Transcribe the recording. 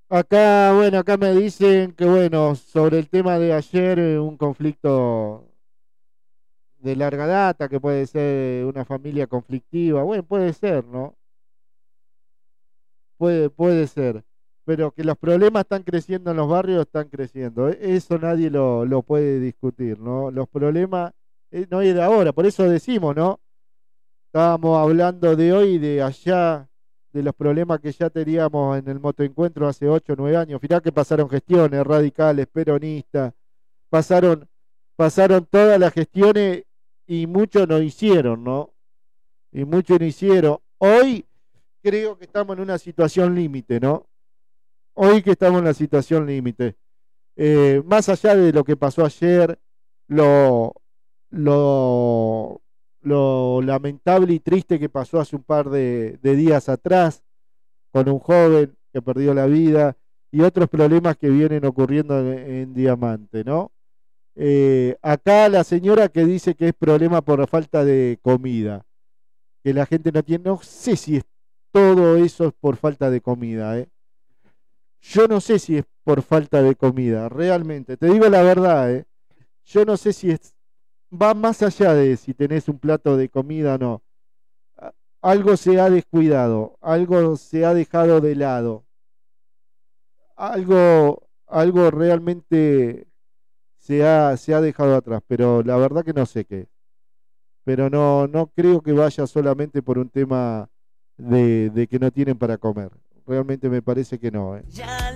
Acá, bueno, acá me dicen que, bueno, sobre el tema de ayer, un conflicto de larga data, que puede ser una familia conflictiva. Bueno, puede ser, ¿no? Puede ser. Pero que los problemas están creciendo en los barrios, están creciendo. Eso nadie lo puede discutir, ¿no? Los problemas no es de ahora, por eso decimos, ¿no? Estábamos hablando de hoy y de allá, de los problemas que ya teníamos en el motoencuentro hace 8 o 9 años. Mirá que pasaron gestiones radicales, peronistas, pasaron, pasaron todas las gestiones y muchos no hicieron, ¿no? Y muchos no hicieron. Hoy creo que estamos en una situación límite, ¿no? Hoy que estamos en una situación límite. Más allá de lo que pasó ayer, lo, lo, lo lamentable y triste que pasó hace un par de días atrás con un joven que perdió la vida y otros problemas que vienen ocurriendo en Diamante, ¿no? Acá la señora que dice que es problema por la falta de comida, que la gente no tiene, no sé si es todo eso es por falta de comida, ¿eh? Yo no sé si es por falta de comida, realmente, te digo la verdad, ¿eh? Yo no sé si es, va más allá de si tenés un plato de comida o no. Algo se ha descuidado, algo se ha dejado de lado, algo realmente se ha dejado atrás, pero la verdad que no sé qué. Pero no creo que vaya solamente por un tema de que no tienen para comer. Realmente me parece que no, ¿eh? Ya